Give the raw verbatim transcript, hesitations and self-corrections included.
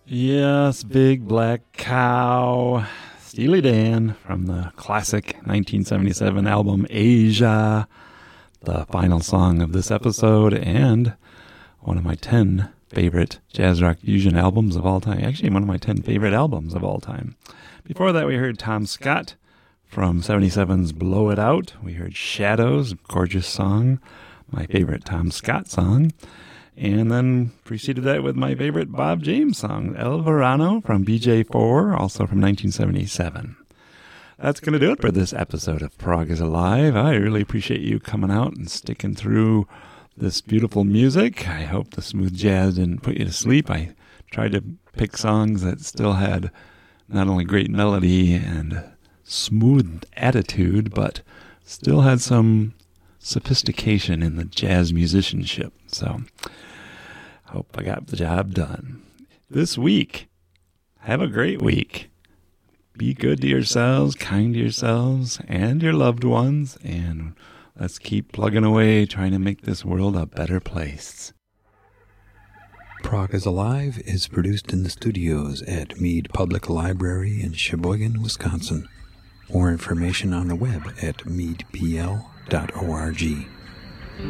Yes, Big Black Cow. Steely Dan from the classic nineteen seventy-seven album Asia, the final song of this episode, and one of my ten favorite jazz rock fusion albums of all time. Actually, one of my ten favorite albums of all time. Before that, we heard Tom Scott from seventy-seven's Blow It Out. We heard Shadows, gorgeous song, my favorite Tom Scott song. And then preceded that with my favorite Bob James song, El Verano from B J four, also from nineteen seventy-seven. That's going to do it for this episode of Prog is Alive. I really appreciate you coming out and sticking through this beautiful music. I hope the smooth jazz didn't put you to sleep. I tried to pick songs that still had not only great melody and smooth attitude, but still had some sophistication in the jazz musicianship. So, hope I got the job done. This week, have a great week. Be good to yourselves, kind to yourselves, and your loved ones, and let's keep plugging away, trying to make this world a better place. Prog is Alive is produced in the studios at Mead Public Library in Sheboygan, Wisconsin. More information on the web at mead p l dot org.